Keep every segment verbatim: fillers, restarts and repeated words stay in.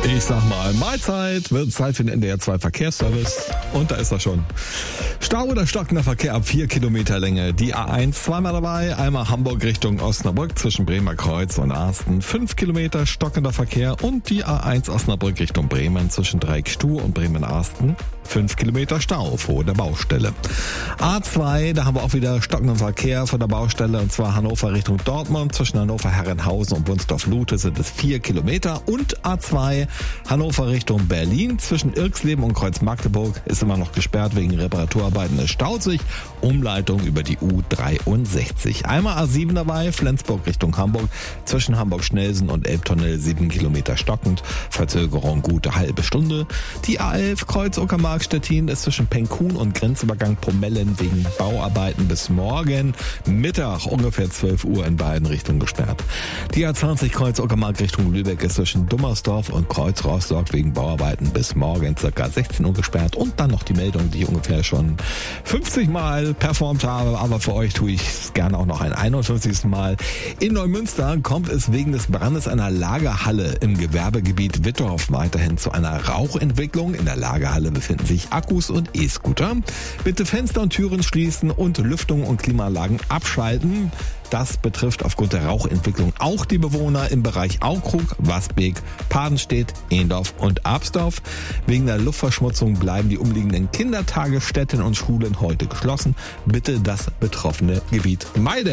Ich sag mal, Mahlzeit, wird Zeit für den N D R zwei Verkehrsservice. Und da ist er schon. Stau oder stockender Verkehr ab vier Kilometer Länge. Die A eins zweimal dabei, einmal Hamburg Richtung Osnabrück zwischen Bremer Kreuz und Arsten. fünf Kilometer stockender Verkehr und die A eins Osnabrück Richtung Bremen zwischen Dreieckstuhl und Bremen-Arsten. fünf Kilometer Stau vor der Baustelle. A zwei, da haben wir auch wieder stockenden Verkehr vor der Baustelle, und zwar Hannover Richtung Dortmund. Zwischen Hannover-Herrenhausen und Wunsdorf-Lute sind es vier Kilometer. Und A zwei, Hannover Richtung Berlin. Zwischen Irxleben und Kreuz-Magdeburg ist immer noch gesperrt wegen Reparaturarbeiten. Es staut sich. Umleitung über die U dreiundsechzig. Einmal A sieben dabei, Flensburg Richtung Hamburg. Zwischen Hamburg-Schnelsen und Elbtunnel sieben Kilometer stockend. Verzögerung gute halbe Stunde. Die A elf Kreuz-Uckermark Stettin ist zwischen Penkun und Grenzübergang Promellen wegen Bauarbeiten bis morgen Mittag ungefähr zwölf Uhr in beiden Richtungen gesperrt. Die A zwanzig Kreuz Uckermark Richtung Lübeck ist zwischen Dummersdorf und Kreuz Rostock wegen Bauarbeiten bis morgen ca. sechzehn Uhr gesperrt. Und dann noch die Meldung, die ich ungefähr schon fünfzig Mal performt habe, aber für euch tue ich es gerne auch noch ein einundfünfzigstes Mal. In Neumünster kommt es wegen des Brandes einer Lagerhalle im Gewerbegebiet Wittorf weiterhin zu einer Rauchentwicklung. In der Lagerhalle befinden sich Akkus und E-Scooter. Bitte Fenster und Türen schließen und Lüftung und Klimaanlagen abschalten. Das betrifft aufgrund der Rauchentwicklung auch die Bewohner im Bereich Aukrug, Wasbeek, Padenstedt, Ehendorf und Absdorf. Wegen der Luftverschmutzung bleiben die umliegenden Kindertagesstätten und Schulen heute geschlossen. Bitte das betroffene Gebiet meiden.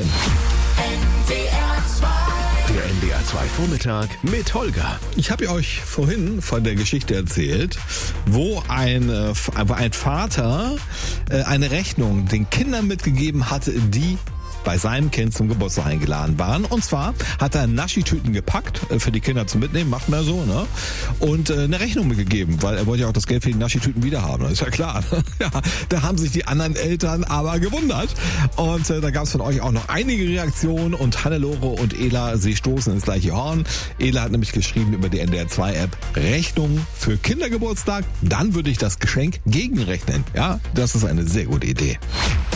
Der N D R zwei Vormittag mit Holger. Ich habe euch vorhin von der Geschichte erzählt, wo ein, äh, ein Vater äh, eine Rechnung den Kindern mitgegeben hatte, die bei seinem Kind zum Geburtstag eingeladen waren. Und zwar hat er Naschi-Tüten gepackt äh, für die Kinder zum Mitnehmen, macht man so, ne? Und äh, eine Rechnung mitgegeben, weil er wollte ja auch das Geld für die Naschi-Tüten wieder haben. Das ist ja klar. Ja, da haben sich die anderen Eltern aber gewundert. Und äh, da gab es von euch auch noch einige Reaktionen. Und Hannelore und Ela, sie stoßen ins gleiche Horn. Ela hat nämlich geschrieben über die N D R zwei App, Rechnung für Kindergeburtstag. Dann würde ich das Geschenk gegenrechnen. Ja, das ist eine sehr gute Idee.